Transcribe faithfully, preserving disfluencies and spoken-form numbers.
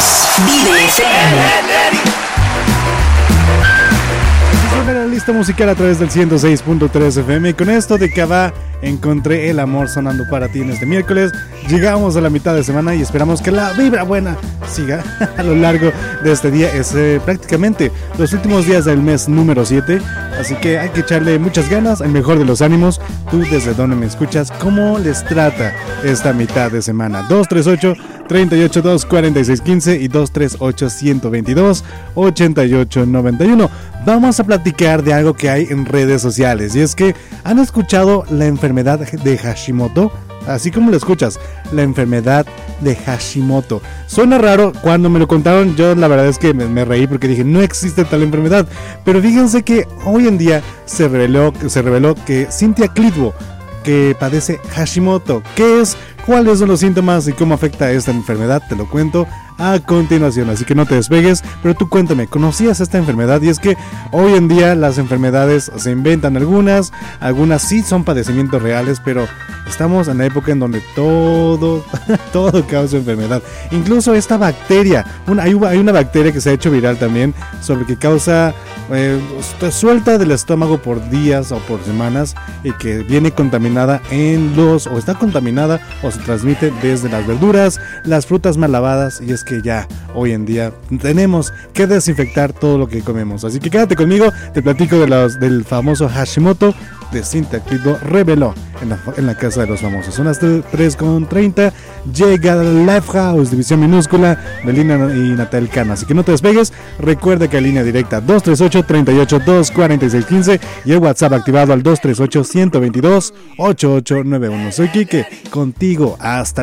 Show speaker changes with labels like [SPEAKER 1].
[SPEAKER 1] Vive F M.
[SPEAKER 2] La lista musical a través del ciento seis punto tres F M. Y con esto de Cabá, encontré el amor sonando para ti en este miércoles. Llegamos a la mitad de semana y esperamos que la vibra buena siga a lo largo de este día. Es eh, prácticamente los últimos días del mes número siete, así que hay que echarle muchas ganas, el mejor de los ánimos. Tú desde donde me escuchas, ¿cómo les trata esta mitad de semana? dos tres ocho, tres ocho dos, cuatro seis uno cinco y dos tres ocho, uno dos dos, ocho ocho nueve uno. Vamos a platicar de algo que hay en redes sociales, y es que han escuchado la enfermedad de Hashimoto. Así como lo escuchas, la enfermedad de Hashimoto. Suena raro, cuando me lo contaron yo la verdad es que me, me reí porque dije no existe tal enfermedad. Pero fíjense que hoy en día se reveló, se reveló que Cynthia Clitbo, que padece Hashimoto. ¿Qué es? ¿Cuáles son los síntomas y cómo afecta esta enfermedad? Te lo cuento a continuación, así que no te despegues. Pero tú cuéntame, ¿conocías esta enfermedad? Y es que hoy en día las enfermedades se inventan algunas, algunas sí son padecimientos reales, pero estamos en la época en donde todo, todo causa enfermedad. Incluso esta bacteria, una, hay, hay una bacteria que se ha hecho viral también, sobre que causa eh, suelta del estómago por días o por semanas, y que viene contaminada en los, o está contaminada o se transmite desde las verduras, las frutas mal lavadas. Y es que ya hoy en día tenemos que desinfectar todo lo que comemos. Así que quédate conmigo, te platico de los, del famoso Hashimoto de Cynthia Clitbo reveló en la, en la casa de los famosos. Son las tres con treinta. Llega Lifehouse, división minúscula, Melina y Natal Cana. Así que no te despegues. Recuerda que hay línea directa dos tres ocho, tres ocho dos, cuatro seis uno cinco y el WhatsApp activado al dos tres ocho, uno dos dos, ocho ocho nueve uno. Soy Quique, contigo hasta